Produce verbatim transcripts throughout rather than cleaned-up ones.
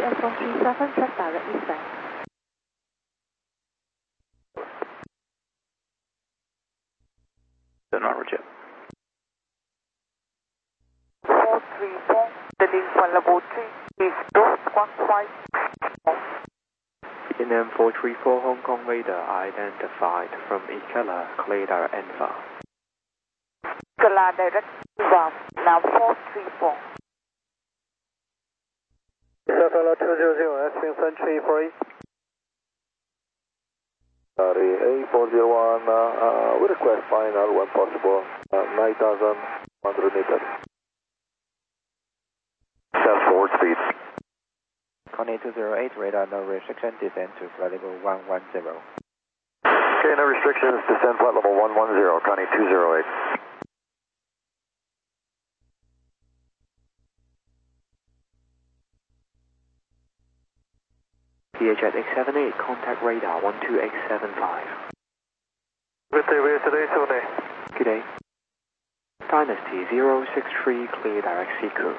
S one three seven, check direct eastbound. Denmark, Roger. four three four, heading for level three, is two one five. In M four three four Hong Kong radar identified from Ikela, clear direct Alpha. Ikela direct Alpha, now four three four. Seven two zero zero, S Wing Century four eight. Sorry, A four zero one, uh, uh, we request final when possible, uh, nine thousand one hundred meters. Self forward speed. Connie two zero eight, radar no restriction, descend to flight level one one zero. Okay, no restrictions, descend flight level one one zero, Connie two zero eight. P H at X seven eight, contact radar one two X seven five. Good day, we're today, so day. Good day. Dynasty zero six three, clear direct Siku.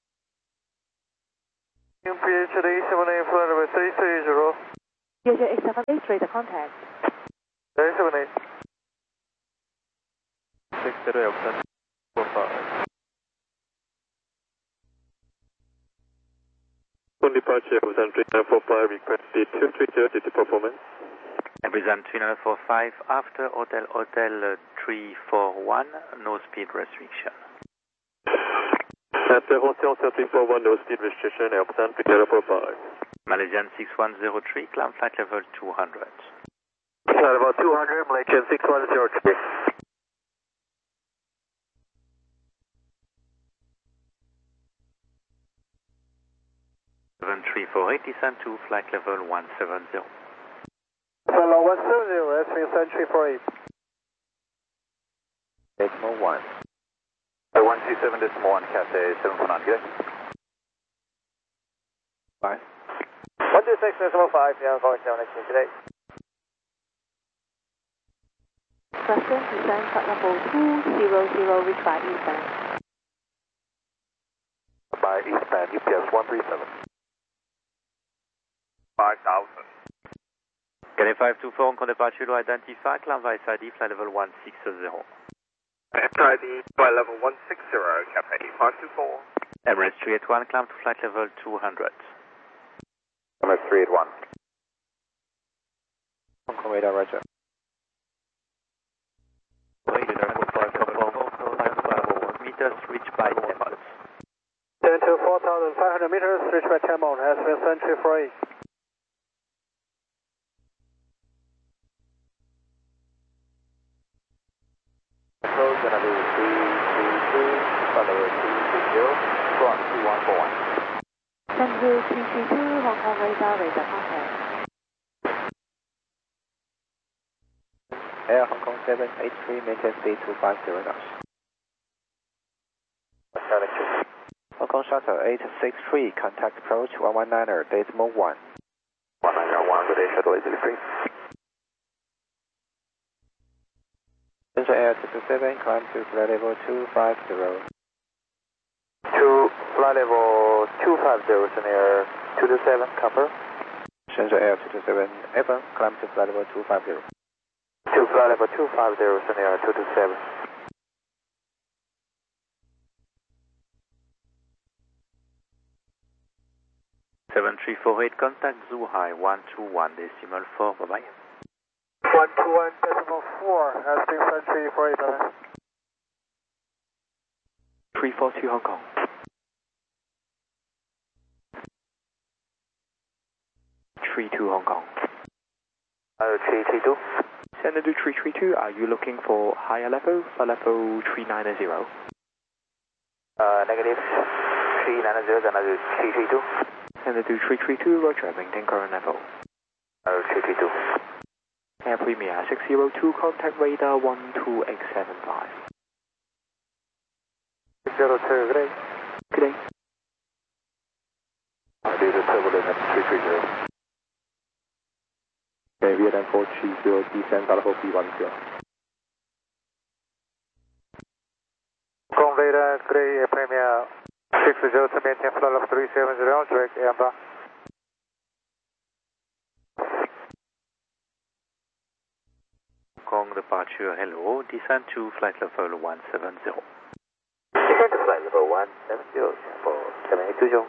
P H at A seven eight, flight level three three zero. P H at X seven eight, radar contact. A seven eight. six zero Oakland, four five. On departure, Busan three nine four five, request the two three zero to performance. Busan three nine four five, after Hotel Hotel three four one, no speed restriction. At the Hotel three four one, no speed restriction, Busan three nine four five. Malaysian six one zero three, climb flight level two hundred. Flight level two hundred, Malaysian six one zero three. seven three four eight, descend to flight level one seven zero. Hello, one seven zero, S Wing Century four eight. Decimal one. one two seven decimal one, Cathay seven four nine, good day. Five. one two six decimal five, yeah, four seven, today. Preston, descend flight level two zero zero, reach by eastbound. By eastbound, U P S one three seven. five thousand. Cathay five two four, on departure, identify, climb via S I D, flight level one six zero. S I D, flight level one six zero, Cathay five two four. Emirates three eight one, climb to flight level two hundred. Emirates three eight one. Hong Kong radar, Roger. Meters, reach by ten miles. ten to four thousand five hundred meters, reach by ten miles, S Wing Century four eight. Approach, gonna be three three two, flight level two three zero, front two one four one. Central three three two, Hong Kong radar, radar contact. Air Hong Kong seven eight three, maintain speed two five zero knots. Hong Kong Shuttle eight six three, contact approach one one niner, decimal one. one nine zero one, good day, shuttle eight six three. Central Air two two seven, climb to flight level two five zero. Two, flight level two five zero, Central Air two two seven, cover. Central Air two two seven, Evan, climb to flight level two five zero. Two, flight level two five zero, Central Air two two seven. seven three four eight, contact Zhuhai one two one, decimal four, bye bye. one two one decimal four, S Wing Century four eight, bye. three four two Hong Kong. three two Hong Kong. Uh, three three two. Send to three three two, are you looking for higher level, for level three nine zero? Uh, negative three nine zero, another three three two. Send to three three two, Roger, maintain current level. Uh, three three two. Air Premier six zero two, contact radar one two X seven five. six zero two, good day. Good day. I do the turbulence at three three zero. Okay, Vietnam four three zero, descend flight level B one zero. Hong Kong radar, good day, Air Premier six zero to maintain flight level three seven zero, direct Amber. Kong departure, hello. Descend to flight level one seven zero. Descend to flight level one seven zero, Singapore seven eight two zero.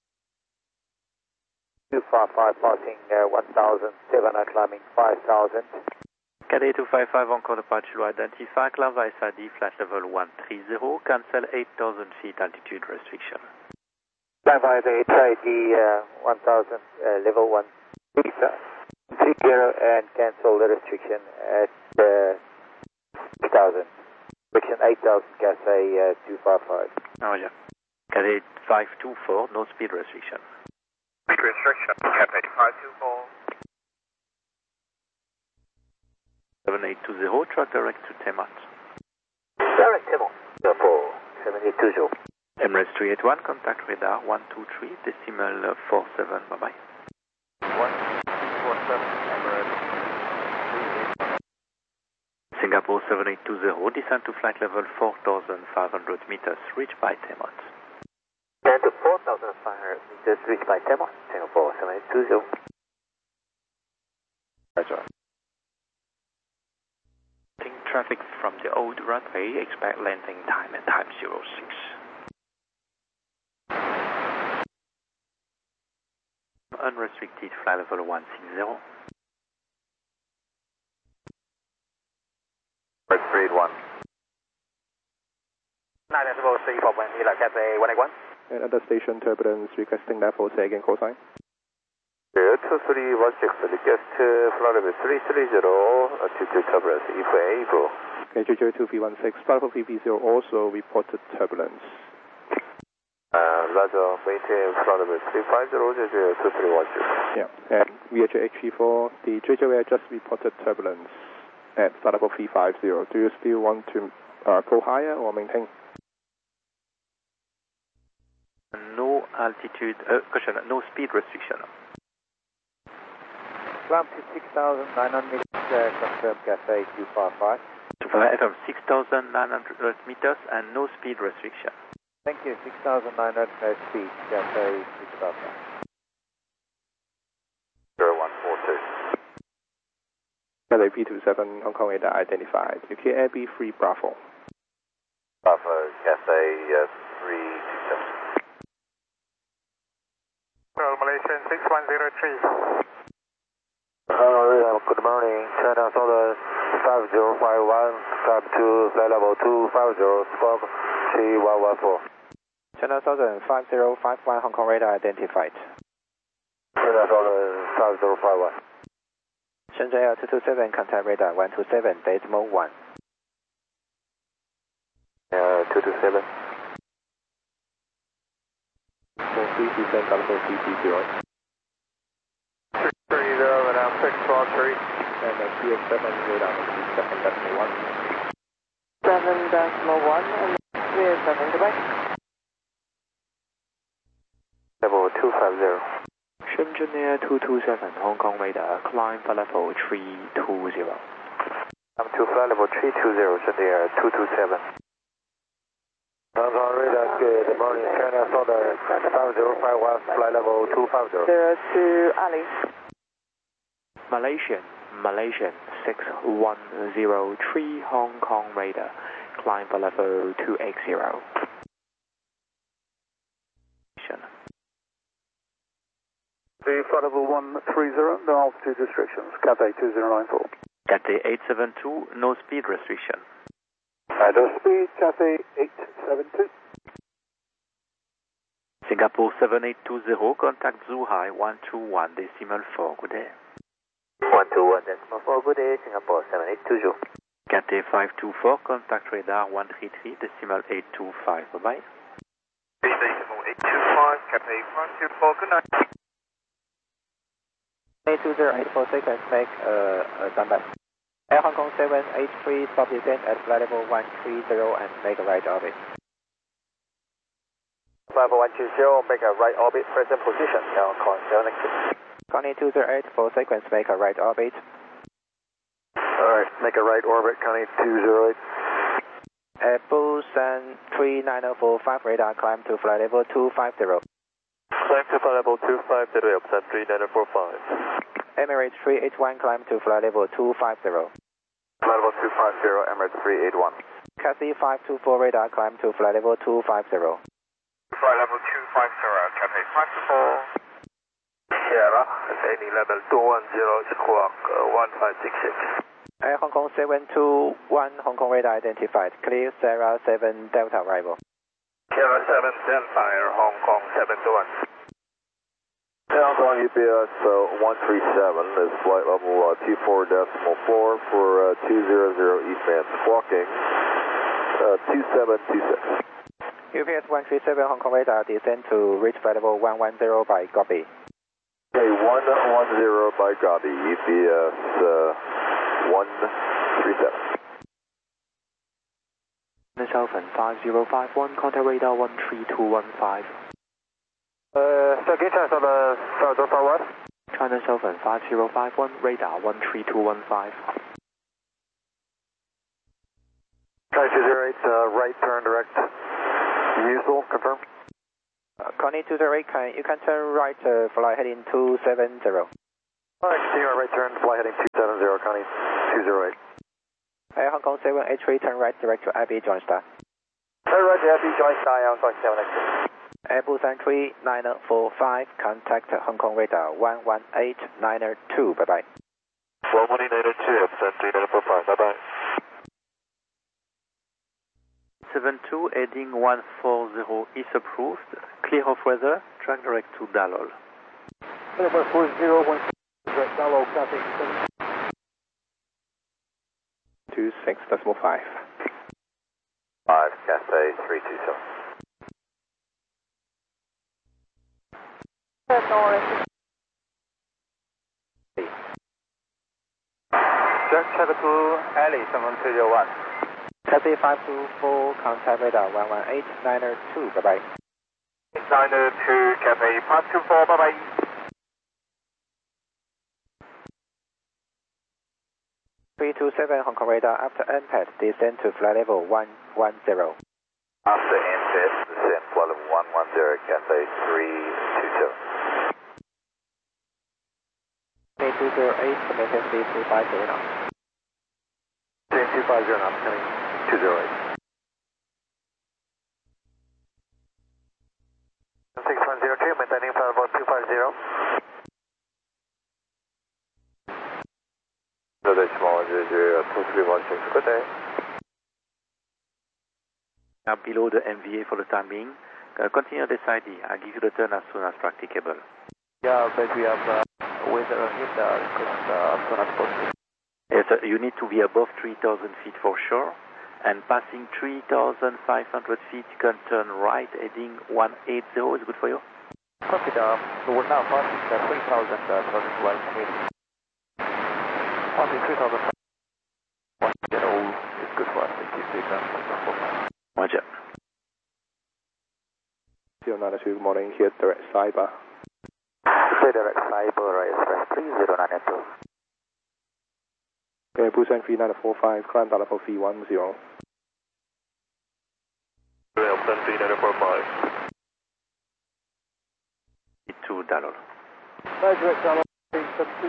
two five five passing uh, one thousand seven, climbing five thousand. Cathay two five five, encore departure identify, climb via S I D, flight level one three zero, cancel eight thousand feet altitude restriction. Climb via the S I D uh, one thousand, uh, level one three zero and cancel the restriction at uh, eight thousand. Restriction eight thousand, Cathay uh, two five five. Oh yeah. Cathay five two four, no speed restriction. Speed restriction, Cathay five two four. seven eight two zero, track direct to Temot. Direct Temot, Singapore seven eight two zero. Emirates three eight one, contact radar one two three, decimal four seven, bye bye. one four seven, Emirates three eight one. Singapore seven eight two zero, descend to flight level four thousand five hundred meters, reached by Temot. Descend to four thousand five hundred meters, reached by Temot, Singapore seven eight two zero. Roger. Traffic from the old runway, expect landing time and time zero six. Unrestricted flight level one six zero. three eight one. nine decimal three four one, Cathay one eight one. And at the station turbulence, requesting level, say again, call sign. two three one six, request flight level three three zero, altitude turbulence, E V A, Evo. Okay, J J two three one six, flight level three zero also reported turbulence. Uh, Roger, maintain flight level three five zero, J J two three one six. Yeah, and V H H three four, the J J just reported turbulence at flight level three five zero. Do you still want to uh, go higher or maintain? No altitude, uh, question, no speed restriction. Climb to six thousand nine hundred meters, uh, confirm Cathay two five five. F M six thousand nine hundred meters and no speed restriction. Thank you, six thousand nine hundred no speed, Cathay two five five. zero one four two. Cathay P two seven, Hong Kong radar identified. U K Air B three Bravo. Bravo, Cathay uh, three two seven. Well, Malaysian six one zero three. Hello, good morning. China Southern five zero five one, climb to flight level two five zero, squawk three one one four. China Southern five zero five one, Hong Kong radar identified. China Southern five zero five one. Shenzhen Air two two seven, contact radar one two seven, decimal one. Uh, two two seven. four three two seven, Galaxy three three zero. three zero, Madam six four three. And uh, T X seven radar seven decimal one. seven decimal one, and clear seven, goodbye. Level two five zero. Shenzhen Air two two seven, Hong Kong radar, climb for level three two zero. I'm to flight level three two zero, Shenzhen Air two two seven. Hong Kong radar, good morning. China Southern five zero five one, flight level two five zero. Zero to Ali. Malaysian, Malaysian six one zero three, Hong Kong radar, climb for level two eight zero. The flight level one three zero, no altitude restrictions, Cathay two zero nine four. Cathay eight seven two, no speed restriction. Idle speed, Cathay eight seven two. Singapore seven eight two zero, contact Zhuhai one two one, decimal four, good day. one two one, decimal four, good day, Singapore seven eight two zero. Cathay five two four, contact radar one three three, decimal eight two five, bye bye. Decimal eight two five, Cathay one two four, good night. eight two zero eight four seconds, make uh, a standby. Air Hong Kong seven eight three, stop descent at flight level one three zero and make a right orbit. five one two zero, make a right orbit, present position, now call seven eight. Connie two zero eight, four seconds, make a right orbit. Alright, make a right orbit, Connie two zero eight. At Busan three nine zero four five, radar climb to flight level two five zero. Climb to flight level two five zero, Busan three nine zero four five. Emirates three eight one, climb to flight level two five zero. Flight level two five zero, Emirates three eight one. Cathay five two four radar, climb to flight level two five zero. Flight level two five zero, Cathay five two four. Sierra, any level two one zero, squawk uh, one five six six. Air Hong Kong seven two one, Hong Kong radar identified. Clear Sierra seven Delta arrival. Sierra seven Delta, Air Hong Kong seven two one. Air Hong Kong U P S uh, one three seven is flight level uh, two four decimal four for uh, two zero zero eastbound squawking uh, two seven two six. U P S one three seven Hong Kong radar descend to reach flight level one one zero by copy. Okay, one one zero by copy, U P S uh, one three seven. China Southern five zero five one, contact radar one three two one five. Uh, so again, China Southern five zero five one. China Southern five zero five one, radar one three two one five. China two zero eight, uh, right turn direct. Usual, confirm. Uh, Connie two zero eight, can, you can turn right, uh, fly heading two seven zero. Alright, continue on right turn, fly heading two seven zero, Connie two zero eight. Air Hong Kong seven eight three, turn right direct to Abbey Joint Star. Turn right to Abbey Joint Star, Hong Kong seven eight three. Air Busan three nine four five, contact Hong Kong radar one one eight nine two, bye bye. one one eight nine two, Busan three nine four five, bye bye. seven two, heading one four zero is approved. Clear of weather, track direct to Dalol. one four zero one, direct Dalol, Cathay two six decimal five. five, Cathay three two seven. Just check to Alley seven two zero one. Cathay five two four, contact radar one one eight nine two, bye bye. nine two, Cathay five two four, bye bye. three two seven Hong Kong radar, after N P A D, descend to flight level one one zero. After N P A D, descend flight level one one zero, Cathay three two seven. Cathay two zero eight, maintain speed two five zero knots. two five zero knots, coming two zero eight. six one zero two, maintaining flight level two five zero. Decimal zero zero two three one six, good day. Now below the M V A for the time being. Uh, continue this I D. I'll give you the turn as soon as practicable. Yeah, but we have uh, weather ahead, uh, request uh, as soon as possible. Yes, uh, you need to be above three thousand feet for sure. And passing three thousand five hundred feet, you can turn right heading one eight zero. Is good for you? Copy, uh, so we're now passing the three thousand uh, turning right heading. Passing three thousand one zero is good for us. Thank you, Stephen. Roger. zero nine two, good morning, here direct Cyber. Say direct Cyber, right, express three zero nine two. Okay, Busan three nine four five, climb down level three one zero. Busan three nine four five. To Dalol. Right, direct Dalol, three seven two.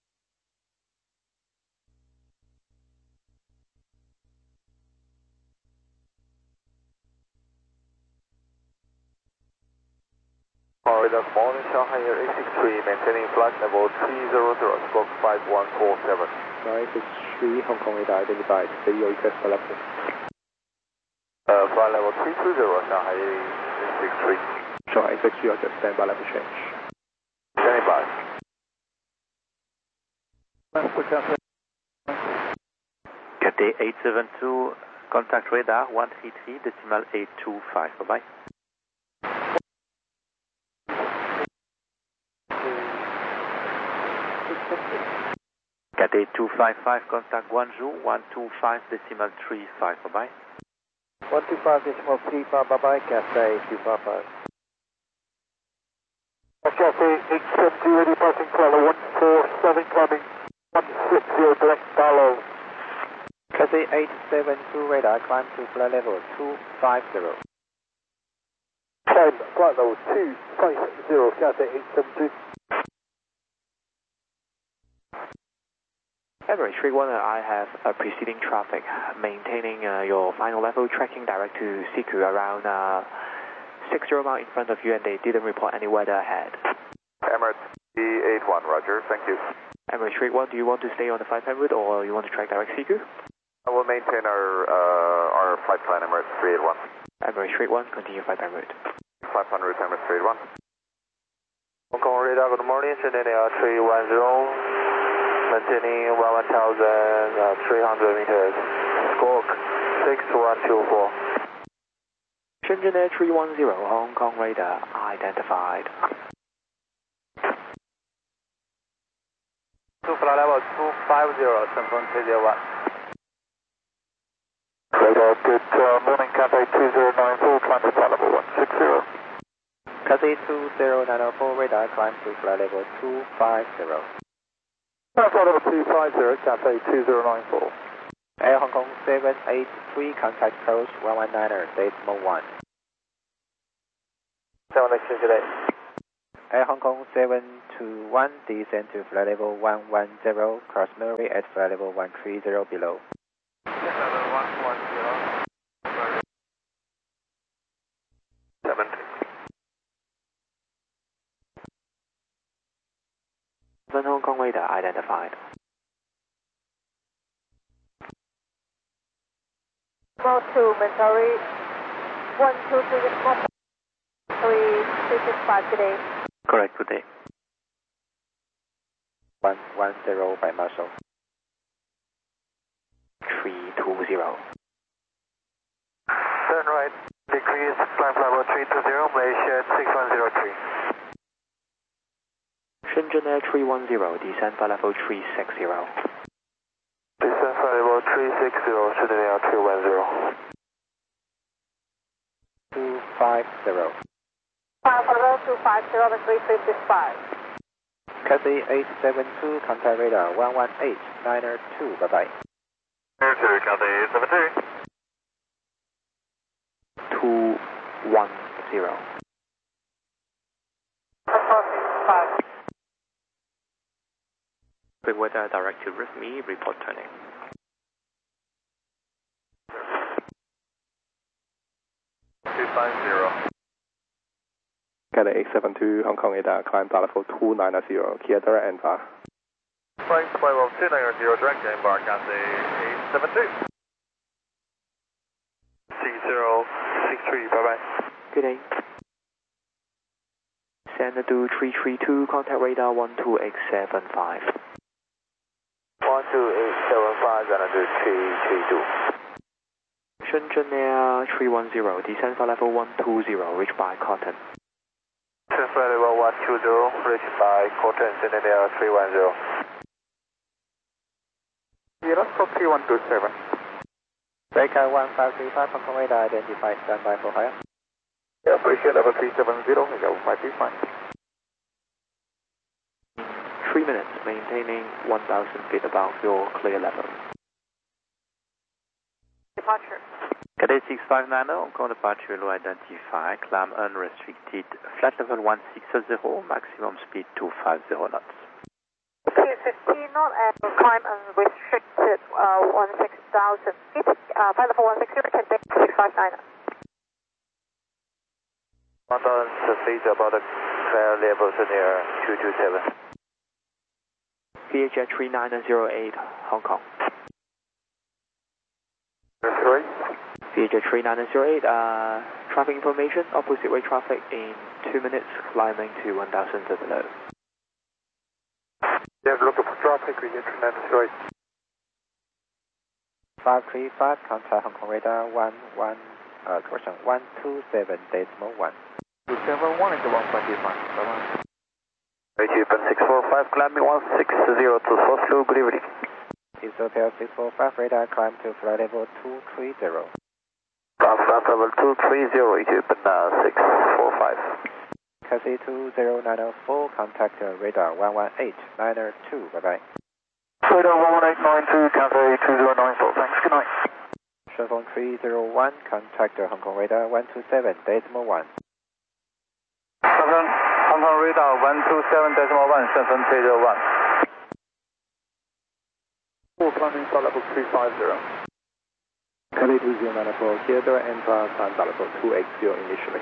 Corridor morning, Shanghai Air eight six three, maintaining flight level three zero zero, stroke five one four seven. nine six three, Hong Kong radar identified, radio request for level. Uh, flight level three two zero, Shanghai eight six three. Sure, eight six three, I'll just stand by level change. Standing by. Cathay eight seven two, contact radar one three three, decimal eight two five. Bye-bye. Cathay two five five, contact Guangzhou one two five, decimal three five. Bye-bye. one two five decimal three five, bye-bye, Cathay two five five. Cathay eight seven two, ready passing flight level one four seven, climbing one six zero, direct Dalol. Cathay eight seven two radar, climb to flight level two five zero. Climb flight level two five zero, Cathay eight seven two. Emirates three one, uh, I have uh, preceding traffic, maintaining uh, your final level, tracking direct to Siku around uh, six zero miles in front of you, and they didn't report any weather ahead. Emirates E eight one, roger, thank you. Emirates three one, do you want to stay on the flight plan route or you want to track direct Siku? I will maintain our uh, our flight plan, Emirates three eight one. Emirates three one, continue flight plan route. Flight plan route, Emirates three eight one. Hong Kong radar, good morning, Shenzhen Air three one zero, maintaining one thousand three hundred meters, squawk six one two four. Shenzhen Air three one zero, Hong Kong radar identified. To flight level two five zero, Shenzhen K zero one. Radar, good uh, morning, Cathay two zero nine four, climb to flight level one six zero. Cathay two zero nine four, radar climb to flight level two five zero. Flight level two five zero, Cathay two zero nine four. Air Hong Kong seven eight three, contact coast one one niner, decimal one. seven exchange today. Air Hong Kong seven two one, descend to flight level one one zero, cross Murray at flight level one three zero below. Level one one zero. seven. Hong Kong radar identified. Mode two, Mentari, one two three, three three six five today. Correct, today. one one zero by Marshall. three two zero. Turn right, decrease flight level three two zero, Malaysia six one zero three. Shenzhen Air three one zero, descend flight level three six zero. Descend flight level three six zero, Shenzhen Air three one zero. two five zero. Flight level two five zero, the three three six five. Cathay eight seven two, contact radar one one eight niner two, bye bye. Air two, Cathay eight seven two. two one zero. five. Quick weather direct to me, report turning. two five zero. Cathay eight seven two, Hong Kong radar, climb flight level two nine zero, clear direct and far. Flying to flight level two nine zero, direct to embark, Cathay eight seven two. six zero six three, bye bye. Good day. Send to three three two, contact radar one two eight seven five. one two eight seven five, and do three three two. Shenzhen Air three one zero, descend flight level one two zero, reach by Cotton. Descend flight level one two zero, reach by Cotton, Shenzhen Air three one zero. Sierra Fox three one two seven. Baker one five three five, Hong Kong radar identified, standby for hire. Yeah, appreciate level three seven zero, we go five three five. Three minutes, maintaining one thousand feet above your clear level. Departure. Cathay six five nine zero, Hong Kong departure low identified, climb unrestricted, flight level one six zero, maximum speed two five zero knots. T fifteen knot and climb unrestricted uh, one six thousand feet. Uh, flight level one six zero, can take six five nine. one thousand feet about the clear level near two two seven. V H F three nine zero eight, Hong Kong. Sorry? V H F three nine zero eight, uh, traffic information, opposite way traffic in two minutes, climbing to one thousand to below. Yeah, looking for traffic, we get three nine zero eight. five three five, contact Hong Kong radar one one, uh, correction, one two seven decimal one. two seven one is the one twenty five, bye-bye. Japan six four five, climbing one six zero to source loop, good evening. East Hotel six four five, radar climb to flight level two three zero. Flight level two three zero, Japan uh, six four five. Cathay two zero nine four, contact uh, radar one one eight niner two, bye bye. Radar one one eight nine two, Cathay two zero nine four, thanks, good night. Shenzhen three zero one, contact uh, Hong Kong radar one two seven decimal one. Shenzhen, Hong Kong radar one two seven decimal one, Shenzhen three zero one. Four climbing flight level three five zero. Cathay two zero nine four, clear direct and fast, climb flight level two eight zero initially.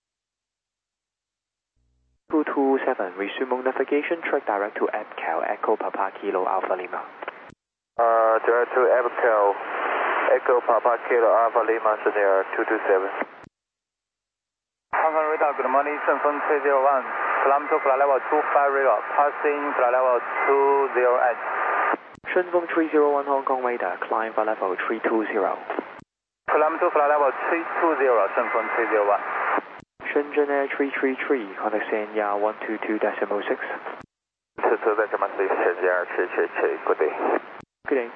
two two seven, resume on navigation, track direct to Echo, Echo Papa Kilo Alpha Lima. Uh, direct to Echo, Echo Papa Kilo Alpha Lima, Senior two two seven. Hong Kong radar, good morning, Shenzhen three zero one. Climb to flight level two five zero, passing flight level two zero eight. Shenzhen three zero one Hong Kong radar, climb flight level three two zero. Climb to flight level three two zero, Shenzhen three zero one. Shenzhen Air three three three, contact C N Y A one two two decimal six. two two decimal six, Shenzhen Air three three three, good day. Good day.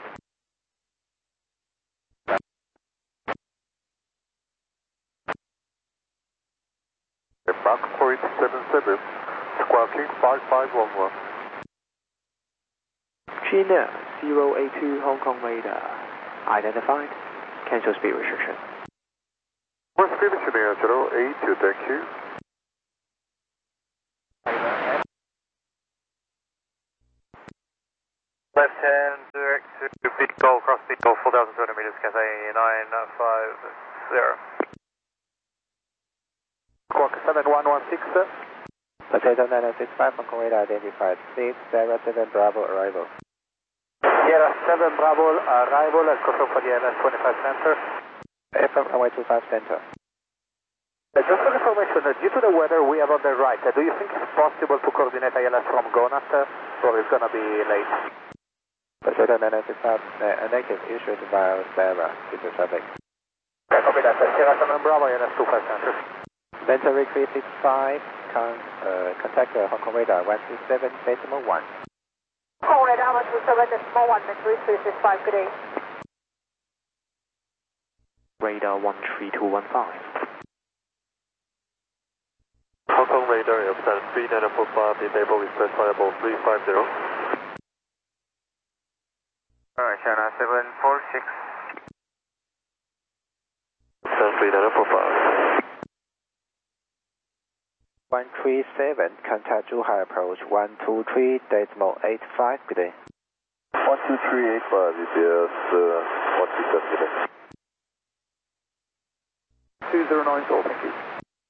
Mark four eight seven seven, squawking five five one one. China zero eight two Hong Kong radar, identified, cancel speed restriction. More speed engineer zero eight two, thank you. Left hand direct to Beagle, cross Beagle, four thousand two hundred meters, Cathay nine five zero. Squawk seven one one six, sir. Potato nine six five, Hong Kong radar identified, six Sierra seven Bravo arrival. Sierra seven Bravo arrival, and confirm for the L S twenty-five center. F M runway two five center. Uh, just for information, uh, due to the weather we have on the right, uh, do you think it's possible to coordinate I L S from Gonat, uh, or it's going to be late? Potato nine six five, uh, negative issued via Sierra, into traffic. Uh, copy that, uh, Sierra seven Bravo, L S twenty-five center. Center rig three six five, con, uh, contact uh, Hong Kong radar one two seven decimal one. Hong Kong radar one two seven decimal one, three three six five, good day. Radar one three two one five. Hong Kong radar, Epsilon three nine four five, enable request flight level three five zero. Alright, China seven four six. Epsilon three nine four five. one three seven, contact Zhuhai approach one two three decimal eight five, good day. one two three eight five, E T S uh, one two seven. two zero nine four, thank you.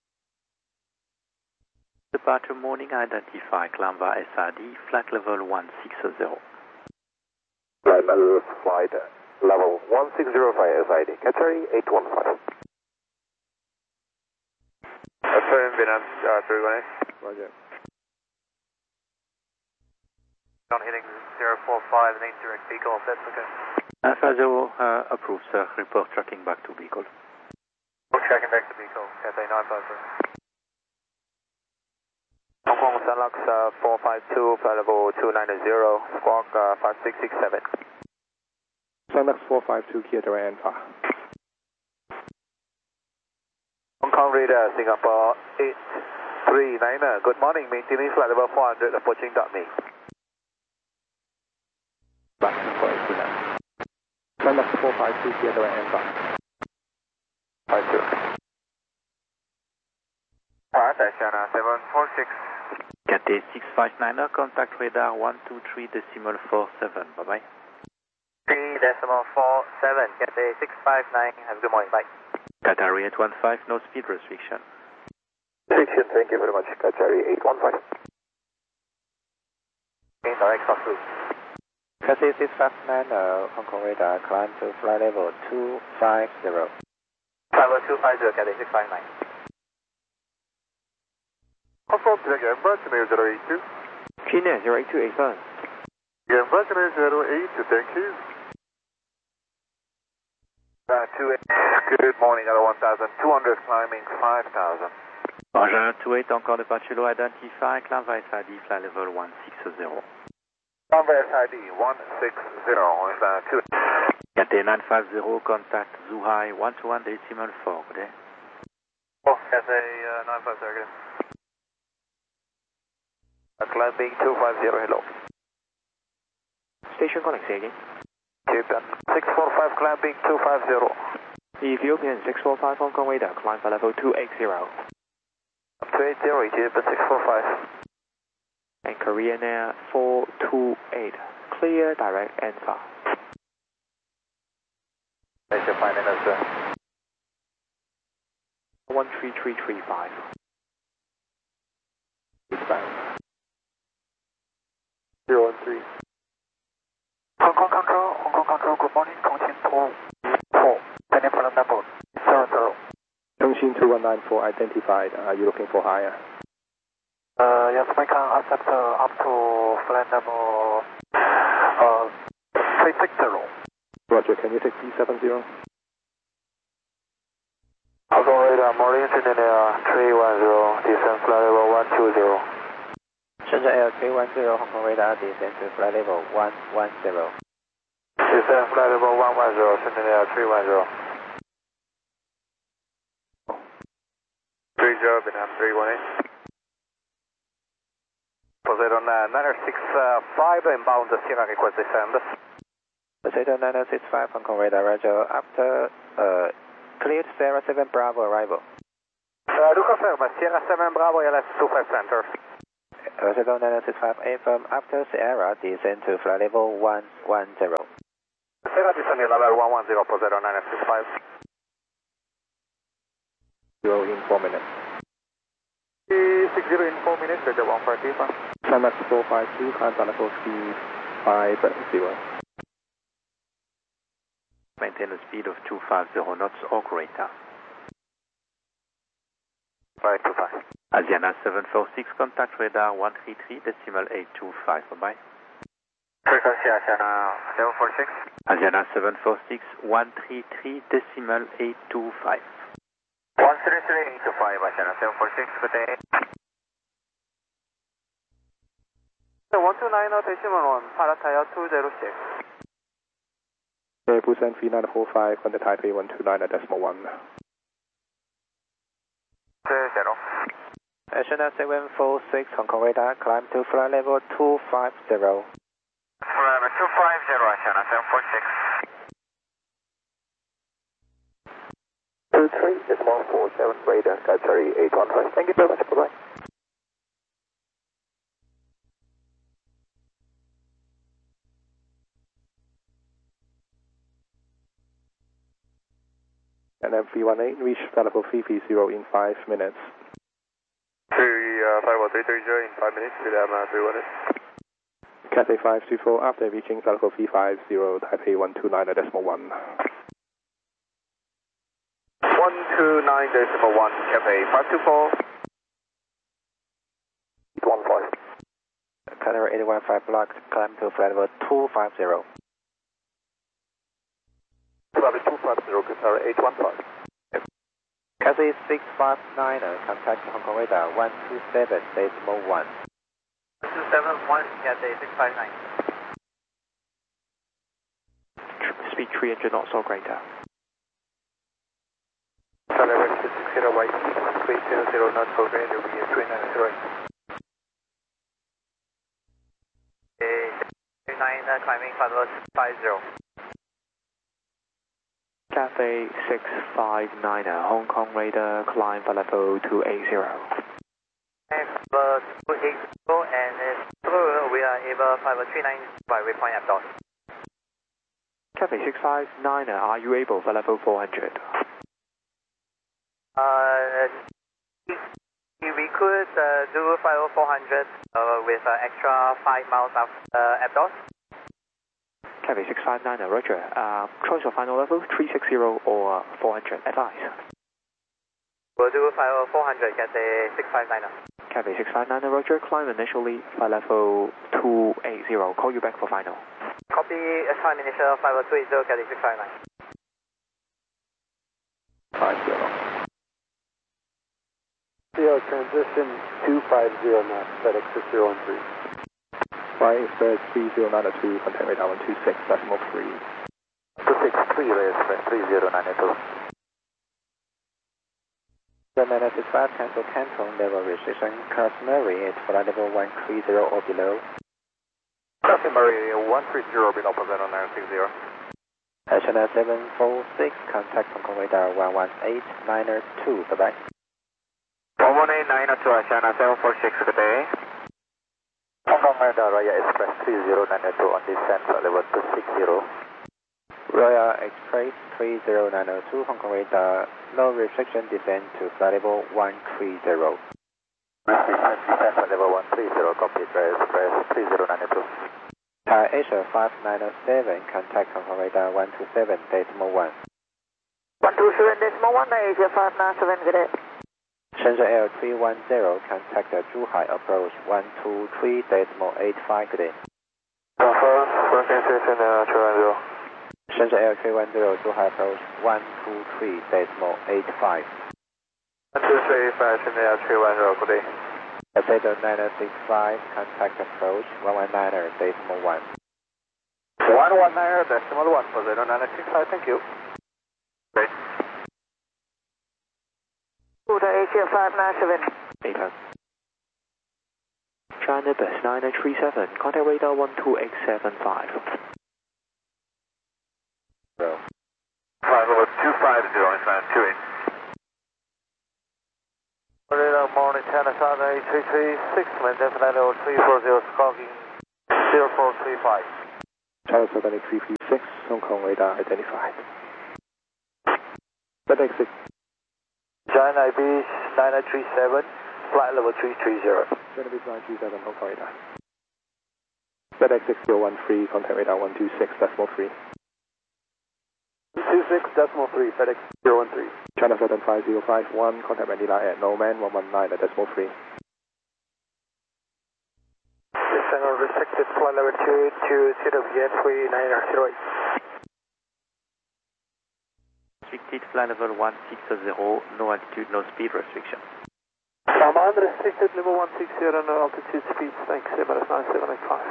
Departure morning identify, climb via S R D, flight level one six zero. Flight level, flight level one six zero five S I D, Cathay eight one five. Affirm Vietnam uh, three one eight. Roger. On hitting zero four five and eight direct Beagle, if that's okay. Alpha Zero uh, approved, sir. Report tracking back to Beagle. We're tracking back to Beagle, Cathay nine five zero. Hong Kong Sunlux uh, four five two, flight level two nine zero, squawk uh, five six six seven. Sunlux four five two, clear direct and fast. Hong Kong radar, Singapore eight three nine, good morning, maintaining flight level four hundred, approaching dot me. Back to four eight two nine. Sunlux four five two, clear direct and fast. five two. Alright, China seven four six. Cathay six five nine, contact radar one two three decimal four seven. Bye bye. three decimal four seven, Cathay six five nine, have a good morning, bye. Qatari eight one five, no speed restriction. Restriction, thank you very much, Qatari eight one five. Okay, direct cross route. Cathay six five nine, uh, Hong Kong radar, climb to flight level two five zero. Flight level two five zero, Cathay six five nine. Confirm, direct Embraer, Chennai zero eight two. China zero eight two eight seven. Embraer, Chennai zero eight two, thank you. Uh, two eight, good morning, at one thousand two hundred, climbing five thousand. Roger, two eight, encore departure low, identify, climb via S R D, flight level one six zero. Climb via S I D one six zero, is uh, two eight. Cathay nine five zero, contact Zhuhai one two one decimal four, good day. Oh, Cathay uh, nine five zero, good day. Uh, climbing two five zero, hello. Station contact, say again. Japan six four five, climbing two five zero. Ethiopian six four five Hong Kong radar, climb for level two eight zero. two eight zero, Japan six four five. And Korean Air four two eight, clear direct and fast. That's your five minutes, sir. one three three three five. zero one three. Hong Kong Control, Hong Kong Control, good morning. Chongqing two four, pending flight number zero zero. Chongqing two one nine four identified. Are you looking for higher? Uh, yes, we can accept uh, up to flight number uh, three six zero. Roger, can you take three seven zero? Hong Kong radar, morning, Shenzhen three one zero, descend flight level one two zero. Shenzhen Air three one zero, Hong Kong radar, descend to flight level one one zero. Descend flight level one one zero, Shenzhen Air three one zero. three zero, Vietnam three one eight. Poseidon uh, nine six five, inbound Sierra request descend. Poseidon nine six five, Hong Kong radar, roger. After uh, cleared Sierra seven Bravo arrival. Uh, do confirm, Sierra seven Bravo, L S two five center. Poseidon nine six five, affirm after Sierra, descend to flight level one one zero. Sierra descend level one one zero, Poseidon nine six five. Zero in four minutes. six zero in four minutes, Delta one five three. Climax four five two, climb down level three five zero. Maintain a speed of two five zero knots or greater. five two five. Asiana seven four six, contact radar one three three decimal eight two five. Bye-bye. Frequency Asiana seven four six. Asiana seven four six, one three three decimal eight two five. one three three eight two five, Asiana seven four six, good day. one two nine decimal one, Pattaya two zero six. Okay, Busan three nine four five, on the Taipei one two nine decimal one. Zero. Asiana seven four six, Hong Kong radar, climb to flight level two five zero. Flight level two five zero, Asiana seven four six. two three decimal four seven, radar, Skytree eight one five. Thank you very much, bye-bye. And then three one eight, reach flight level three three zero in five minutes. three five one three three zero in five minutes, Vietnam three one eight. Cathay five two four, after reaching flight level three five zero, Taipei one two nine decimal one. one two nine decimal one, Cathay five two four. eight one five. Cathay eight one five blocked, climb to flight level two five zero. Flight level two five zero, Cathay eight one five. Cathay six five nine, contact Hong Kong radar one two seven decimal one. one two seven one, Cathay six five nine. Speed three hundred knots or greater. Flight level two six zero, Y three zero zero, not for radio, V three nine zero eight. three nine, climbing flight level five zero. Cathay six five nine, Hong Kong radar, climb for level two eight zero. And for two eight zero, and through we are able five three nine by waypoint at dot. Cathay six five nine, are you able for level four hundred? Uh, we could uh, do five four hundred uh, with uh, extra five miles of uh, at dot. Cathay six five nine, roger. Uh, choice of final level, three sixty or four hundred, advise. We'll do five four hundred, Cathay six five nine. Cathay six five nine, roger. Climb initially, flight level two eight zero. Call you back for final. Copy, uh, time initial five two eight zero, Cathay six five nine. five zero. Zero, transition two five zero knots, FedEx six zero one three. Flight Express three zero nine two, contact radar one two six decimal three. two six three, Express three zero nine two. The nine six five, cancel Canton level restriction, customary at flight level one three zero or below. Customary one three zero below, Poseidon nine six zero. Asiana seven four six, contact Hong Kong radar one one eight nine two, bye-bye. one one eight nine two, Asiana seven four six, good day. Hong Kong radar, Raya Express three zero nine two on descent, level two six zero. Royal Express three zero nine zero two, Hong Kong radar, no restriction, descend to flight level one three zero. Descend flight level one three zero, copy, Royal Express three zero nine zero two. Thai Asia five nine zero seven, contact Hong Kong radar one two seven decimal one. one two seven decimal one, Asia five nine seven, good day. Shenzhen Air three one zero, contact Zhuhai approach one two three decimal eight five, good day. Confirm, Broken Station uh, three one zero. Shenzhen Air three one zero, Zhuhai approach one two three decimal eight five. one two three five, Shenzhen Air three one zero, good day. Potato nine zero six five, contact approach one one nine decimal one. one one nine decimal one, Potato nine six five, thank you. Great. Buddha Asia five nine seven. Data. China Bus nine three seven, contact radar one two eight seven five. Zero. Flight level two five zero, inside two eight. Radar morning, China Southern eight three three six, maintain flight level three four zero, squawking zero four three five. China Southern three three six, Hong Kong radar identified. FedEx six. China Beach nine three seven, flight level three three zero. China Beach nine three seven, Hong Kong radar. FedEx six zero one three, contact radar one two six decimal three. two six decimal three, FedEx zero one three. China Southern five zero five one, contact Manila at Noman one one nine decimal three. Descend on restricted flight level two to C W N three nine zero eight. Restricted flight level one six zero, no altitude, no speed restriction. I'm on restricted level one six zero, no altitude speed, thanks, Emirates nine seven eight five.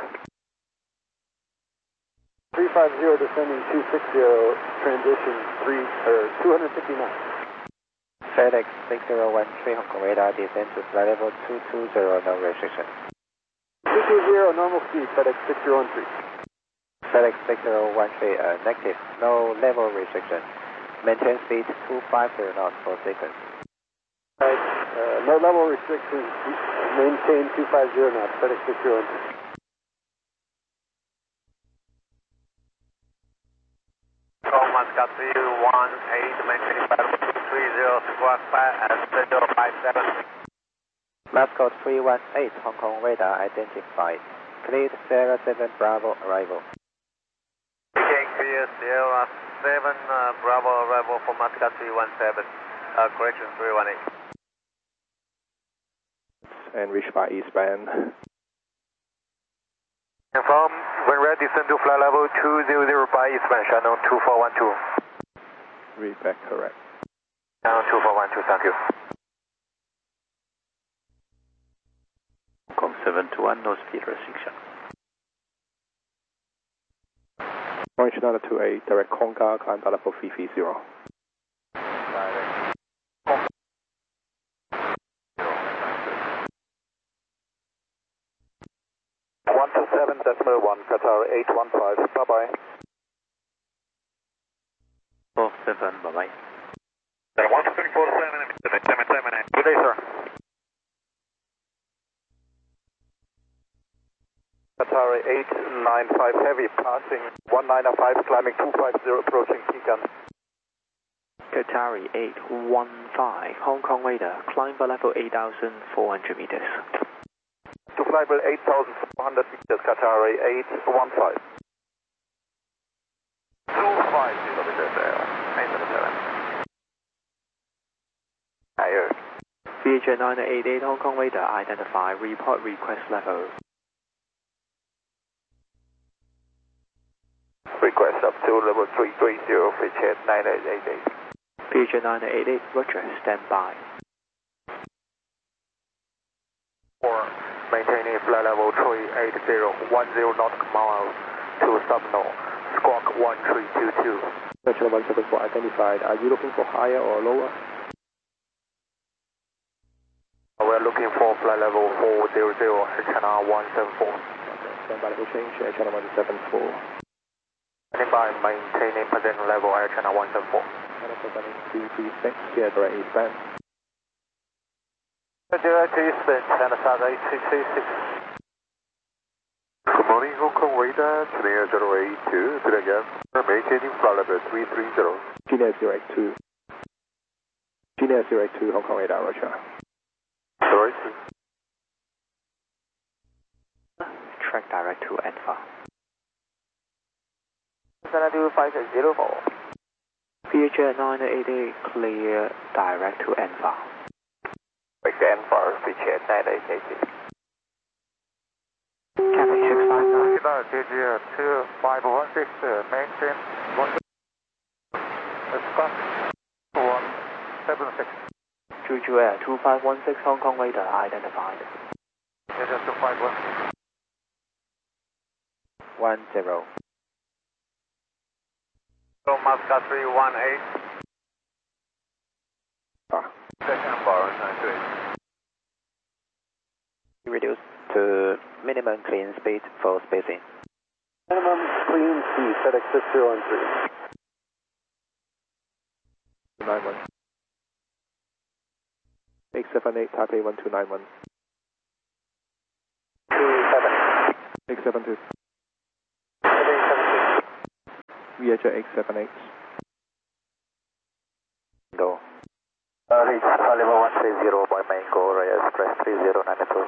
three five zero descending two six zero, transition three, or two fifty-nine. FedEx six zero one three, Hong Kong radar, descend to flight level two two zero, no restriction. two two zero, normal speed, FedEx six zero one three. FedEx six zero one three, uh, negative, no level restriction. Maintain speed two five zero knots for sequence. Right, uh, no level restrictions, maintain two five zero knots, FedEx six zero one three. Muscat three one eight, maintaining flight level two three zero, squawk five at zero five seven. Mascot three one eight, Hong Kong radar identified. Cleared Sierra seven Bravo arrival. Speaking clear, Sierra seven uh, Bravo arrival for Muscat three one seven, uh, correction three one eight. And reach by eastbound. Confirm, when ready, descend to flight level two zero zero by eastbound, channel two four one two. Read back correct. Channel two four one two, thank you. Hong Kong seven two one, no speed restriction. Orange nine two eight, direct Conga, climb level three three zero. one two seven decimal one, Qatar eight one five, bye bye. four seven, bye bye. one two three four seven, seven seven eight. Good day, sir. Qatar eight nine five heavy, passing one nine five, climbing two five zero, approaching Pecan. Qatari eight one five, Hong Kong radar, climb by level eight thousand four hundred meters. To flight level eight thousand four hundred meters, Qatar eight one five. two five zero meters there, eight seven seven. Higher. V H nine eight eight, Hong Kong radar, identify, report request level. Request up to level three three zero, Fitch nine eight eight eight. V H nine eight eight, roger, stand by. Four, maintaining flight level three eight zero, one zero nautical miles to Subno, squawk one three two two. Central one seven four identified. Are you looking for higher or lower? We're looking for flight level four zero zero, Air China one seven four. Stand by level change, Air China one seven four. Standing by, maintaining present level, Air China one seven four. China Southern three three six, yeah, direct eastbound. Direct eastbound, China Southern eight three three six. Good morning. morning, Hong Kong radar, Junior zero eight two, do it again. Maintaining flight level three three zero. Junior zero eight two. Junior zero eight two, Hong Kong radar, Roger. Sorry? Track direct to Alpha. Gonna do five zero four. V H Jet nine eight eight, clear direct to Alpha. Again for V H Jet nine eight eight. Cathay six five nine. two five one six, maintain one. Scott one seven six. Juju Air two five one six, Hong Kong radar identified. Just two five one. One zero. So Muscat three one eight. Ah. Second bar nine two eight. Reduce to minimum clean speed for spacing. Minimum clean speed, FedEx six zero one three. nine one. eight seven eight, Taipei one two nine one. two seven. eight seven two. V H Jet eight seven eight. Go. Uh, reach level one three zero by main go, Royal Express three zero nine two.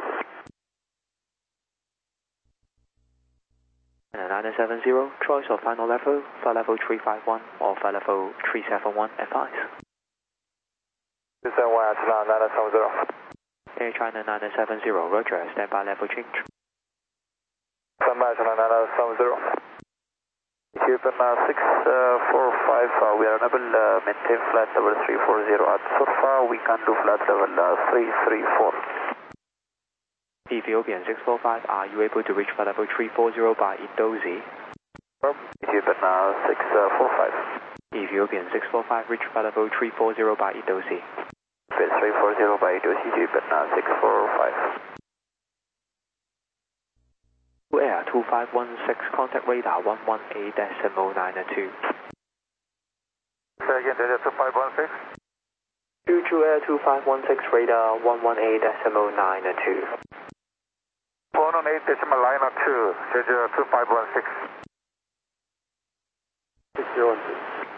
And nine seven zero, choice of final level, flight level three five one or flight level three seven one, advise. two seven one, Atlanta nine seven zero. Air China nine seven zero, Roger, standby level change. Standby Atlanta nine seven zero. Ethiopian uh, six four five, uh, we are unable to uh, maintain flight level three four zero. At so far, we can do flight level uh, three three four. Ethiopian six four five, are you able to reach flight level three four zero by Indonesia? Ethiopian uh, six four five. Ethiopian six four five, reach flight level three four zero by Indonesia. three four zero by Indonesia, Ethiopian uh, six four five. Air two five one six, contact radar one one eight decimal nine two. Say again, Delta two five one six. Juju Air two five one six, radar one one eight decimal nine two. one one eight decimal nine two, Delta two five one six. six zero one two.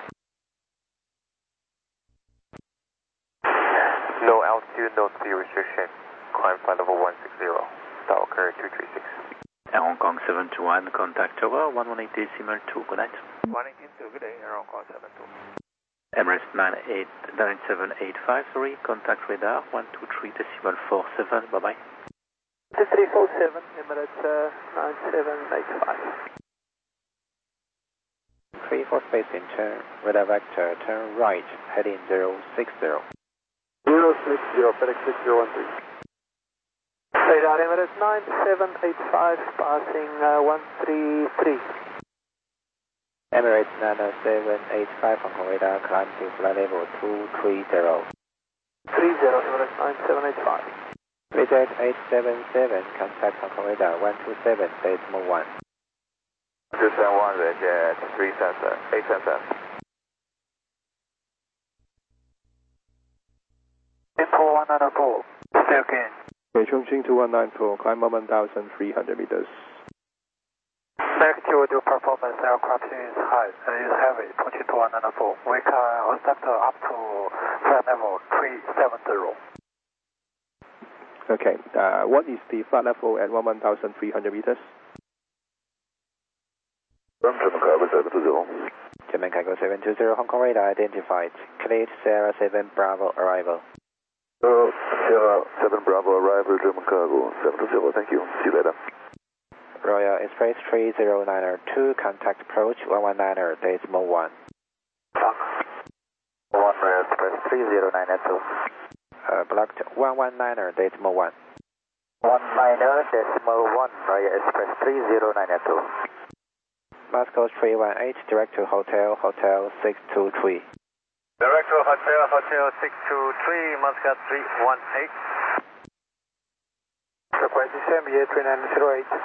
No altitude, no speed restriction. Climb flight level one six zero. Tower current two three six. Air Hong Kong seven two one, contact tower one one eight decimal two, good night. one eighteen two, good day, Air Hong Kong seven two. Emirates nine eight nine seven eight five, sorry, contact radar one two three decimal four seven, bye bye. three four seven, Emirates uh, nine seven eight five. three four spacing, turn, radar vector, turn right, heading zero six zero. zero six zero, FedEx six zero one three. Radar Emirates nine seven eight five, passing uh, one three three. Emirates nine seven eight five, Hong Kong radar, climb to flight level two three zero. three zero, Emirates nine seven eight five. V J eight seven seven, contact Hong Kong radar one two seven, decimal one. two seven one, V J three seven seven, eight seven seven. Info one nine four, stay again. Okay, Chongqing two one nine four, climb one thousand three hundred meters. Select your new performance, aircraft is high and is heavy, approaching to one nine four. We can accept up to flight level three seven zero. Okay, uh, what is the flight level at one thousand three hundred meters? German Cargo seven two zero. German Cargo seven two zero, Hong Kong radar identified. Cleared Sierra seven Bravo arrival. Uh, Sierra seven Bravo arrival, German Cargo seven two zero, thank you. See you later. Royal Express three zero nine two, contact approach one one nine decimal one. one Royal Express three zero nine two. Uh, blocked one one nine decimal one. one nine decimal one, Royal Express three zero nine two. Moscow three one eight, direct to Hotel, Hotel six two three. Direct to Hotel, Hotel six two three, Muscat three one eight. Frequency C M B A three nine zero eight.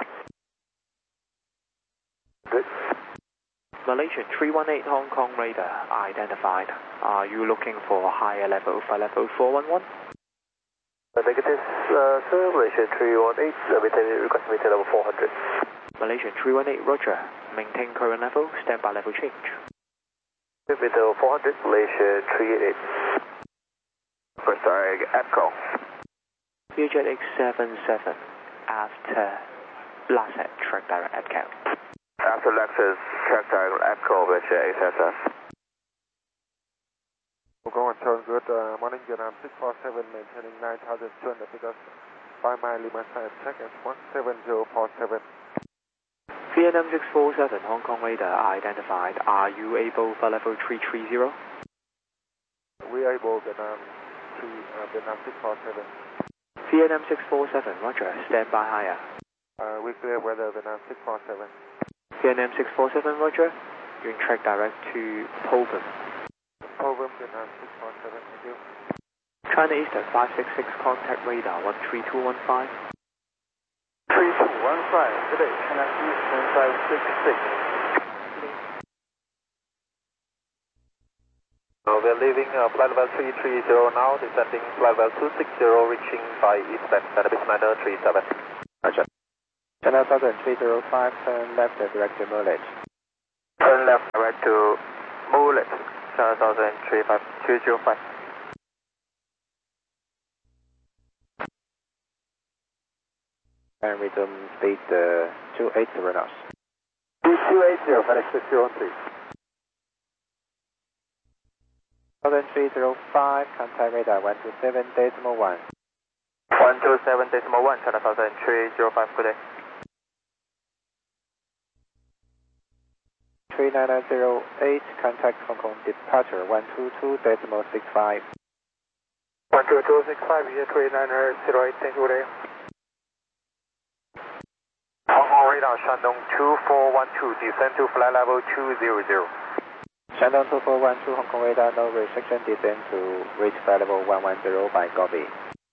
Good. Malaysian three one eight, Hong Kong radar identified. Are you looking for a higher level for level four one one? Negative, uh, sir, Malaysian three one eight, request meter level four hundred. Malaysian three one eight, roger. Maintain current level, standby level change. Vital four hundred, Malaysia three eight eight. First target, APCO. Vietjet X seven seven, after last set, track direct APCO. After Lexus, track direct APCO, Vietjet X seven seven. Hong Kong one seven, good. Uh, morning, Vietnam six four seven, maintaining nine thousand two hundred meters. five mile Lima side, check at one seven zero four seven. Vietnam six four seven, Hong Kong radar identified. Are you able for level three three zero? We are able, Vietnam, three, uh, Vietnam six four seven. Vietnam six four seven, roger. Stand by higher. Uh, we clear weather, Vietnam six four seven. Vietnam six four seven, roger. You're in track direct to Polvum. Polvum, Vietnam six four seven, thank you. China Eastern five six six, contact radar one three two one five. three two one five, today, China Eastern five six six. So we're leaving uh, flight level three three zero now, descending flight level two six zero, reaching by eastbound, Cannabis Manor three seven. Roger. Channel Southern three zero five, turn left direct to Mulet. Turn left direct to Mulet, Channel Southern three five two zero five. And resume speed uh, two eight zero knots. two eight zero, FedEx six zero one three. Southern three zero five, contact radar one two seven decimal one. one two seven decimal one, China Southern three zero five, good day. three nine nine zero eight, contact Hong Kong departure one two two decimal six five. one two two six five, here three nine zero eight, thank you, good day. Hong Kong radar, Shandong two four one two, descend to flight level two zero zero. Shandong two four one two, Hong Kong radar, no restriction, descend to reach flight level one one zero by Gobi.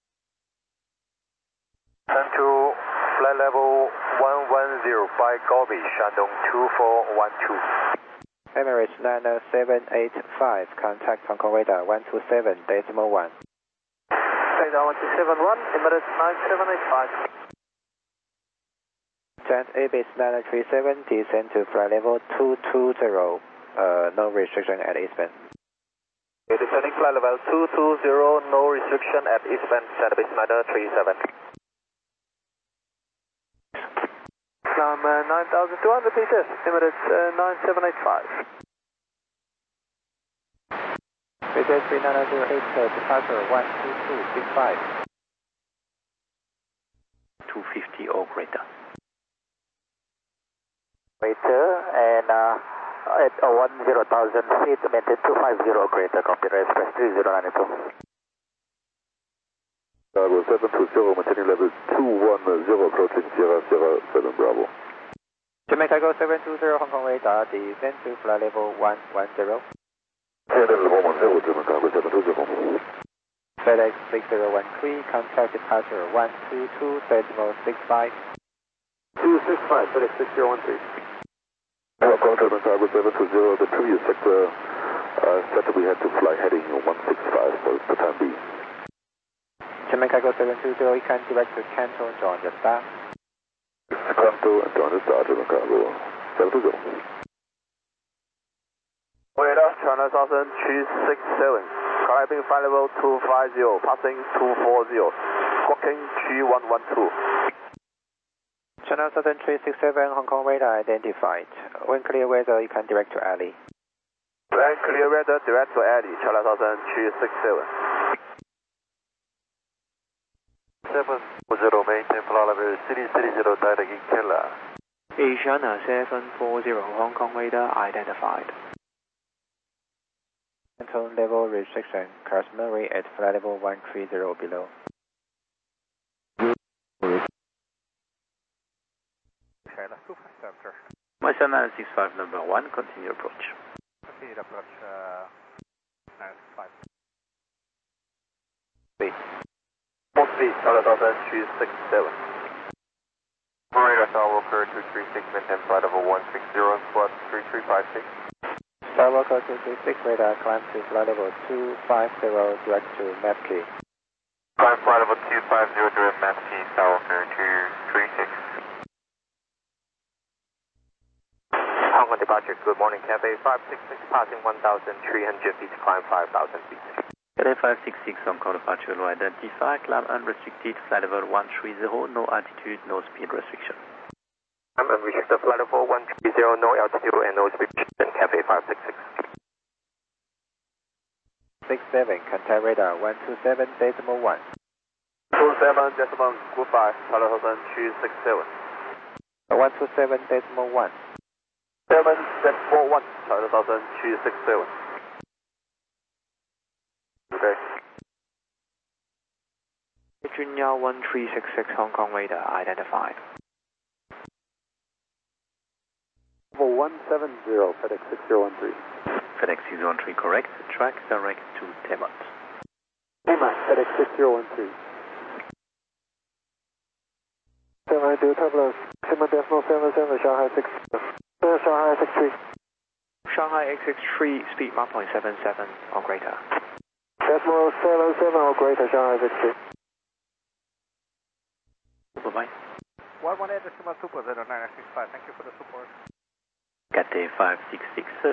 Descend to flight level one one zero by Gobi, Shandong two four one two. Emirates nine seven eight five, contact Hong Kong radar one two seven decimal one. Radar one two seven one, Emirates nine seven eight five. Giant Ibis nine three seven, descend to flight level two two zero, uh, no restriction at eastbound. Okay, descending flight level two two zero, no restriction at eastbound, Cannabis Manor three seven. Climb uh, nine thousand two hundred meters, Emirates uh, nine seven eight five. Vietjet three nine zero eight, uh, departure one two two six five. two fifty or greater. Greater and uh, at uh, one zero thousand feet, maintain two five zero greater, computer express three zero nine two. Bravo seven two zero, maintaining level two one zero, approaching Sierra Sierra seven Bravo. Jamaica Go seven two zero, Hong Kong radar, descend to flight level one one zero. Sierra level one one zero, Jamaica Go seven two zero. FedEx six zero one three, contact departure one two two decimal six five. two six five, FedEx six zero one three. Contact Jamaica Go seven two zero, the previous sector uh, said that we had to fly heading one six five for the time being. Jamaica Go seven two zero, you can direct to Canton, join the star. Canton and join the star, Jamaica Go seven two zero. Radar, China Southern three six seven, climbing flight level two five zero, passing two four zero, squawking three one one two. Channel Southern three six seven, Hong Kong radar identified. When clear weather, you can direct to Ali. When clear weather, direct to Ali, China Southern three six seven. seven zero, maintain flight level City City zero, direct in Killa. Asiana seven four zero, Hong Kong radar identified. Canton level restriction, customary at flight level one three zero below. Western nine six five number one, continue approach. Continue approach, uh, nine six five. Speed. Full speed, China Southern three six seven. Radar Skywalker two three six, maintain flight level one six zero, squad three three five six. Skywalker two three six radar, climb to flight level two five zero, direct to Mapkey. Climb flight level two five zero, direct Mapkey, Skywalker two three six. departure. Good morning, Cathay five six six, passing one thousand three hundred feet, climb five thousand feet. Cathay five six six, Hong Kong departure, low identify, climb unrestricted, flight level one three zero, no altitude, no speed restriction. I'm unrestricted, flight level one three zero, no altitude and no speed restriction, Cathay five six six. six seven, contact radar one two seven decimal one. two seven decimal, goodbye, flight level two six seven. one two seven decimal one. seven decimal one, flight level two six seven. Okay. Junior one three six six, Hong Kong radar identified. one seven zero, FedEx six zero one three. FedEx six zero one three, correct. Track direct to Temot. Temot, FedEx six zero one three. Shanghai two turbulence, seven decimal seven seven, Shanghai six, uh, Shanghai six three. Shanghai X X three, speed one point seven seven or greater. Decimal seven seven or greater, Shanghai six three. Bye-bye. one one eight decimal two zero nine six five, thank you for the support. Cathay five six six,